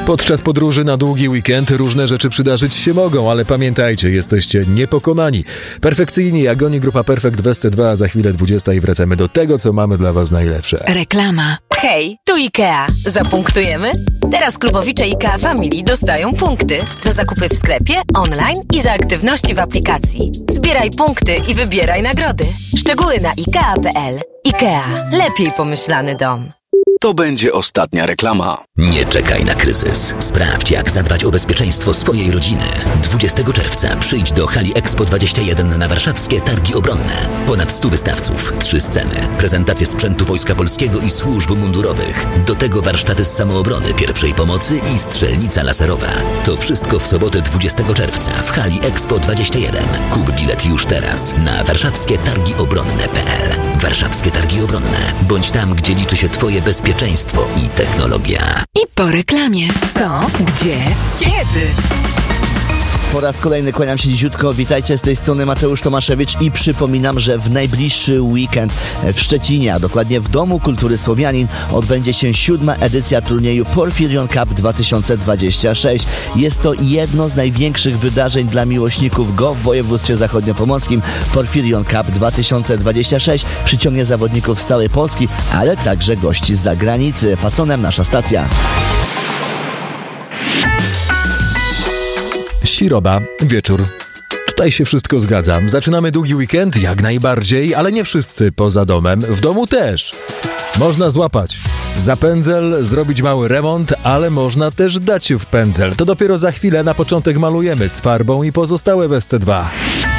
Podczas podróży na długi weekend różne rzeczy przydarzyć się mogą, ale pamiętajcie, jesteście niepokonani. Perfekcyjni jak oni, grupa Perfekt w SC2, a za chwilę 20 i wracamy do tego, co mamy dla was najlepsze. Reklama. Hej, tu IKEA. Zapunktujemy? Teraz klubowicze IKEA Family dostają punkty za zakupy w sklepie, online i za aktywności w aplikacji. Zbieraj punkty i wybieraj nagrody. Szczegóły na IKEA.pl. IKEA. Lepiej pomyślany dom. To będzie ostatnia reklama. Nie czekaj na kryzys. Sprawdź, jak zadbać o bezpieczeństwo swojej rodziny. 20 czerwca przyjdź do hali Expo 21 na warszawskie Targi Obronne. Ponad 100 wystawców, 3 sceny, prezentacje sprzętu Wojska Polskiego i służb mundurowych. Do tego warsztaty z samoobrony, pierwszej pomocy i strzelnica laserowa. To wszystko w sobotę 20 czerwca w hali Expo 21. Kup bilet już teraz na warszawskietargiobronne.pl. Warszawskie Targi Obronne. Bądź tam, gdzie liczy się twoje bezpieczeństwo i technologia. I po reklamie. Co? Gdzie? Kiedy? Po raz kolejny kłaniam się dziziutko. Witajcie, z tej strony Mateusz Tomaszewicz i przypominam, że w najbliższy weekend w Szczecinie, a dokładnie w Domu Kultury Słowianin, odbędzie się 7. edycja turnieju Porfirion Cup 2026. Jest to jedno z największych wydarzeń dla miłośników go w województwie zachodniopomorskim. Porfirion Cup 2026 przyciągnie zawodników z całej Polski, ale także gości z zagranicy. Patronem nasza stacja. Środa, wieczór. Tutaj się wszystko zgadza. Zaczynamy długi weekend, jak najbardziej, ale nie wszyscy poza domem. W domu też. Można złapać za pędzel, zrobić mały remont, ale można też dać się w pędzel. To dopiero za chwilę, na początek malujemy z farbą i pozostałe w SC2.